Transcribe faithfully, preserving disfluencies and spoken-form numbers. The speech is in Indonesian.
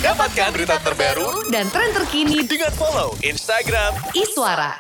Dapatkan berita terbaru dan tren terkini dengan follow Instagram Iswara.